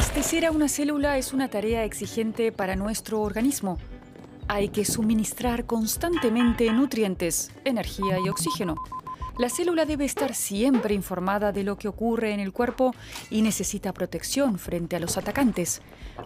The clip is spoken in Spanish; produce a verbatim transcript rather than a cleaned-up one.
Abastecer a una célula es una tarea exigente para nuestro organismo. Hay que suministrar constantemente nutrientes, energía y oxígeno. La célula debe estar siempre informada de lo que ocurre en el cuerpo y necesita protección frente a los atacantes.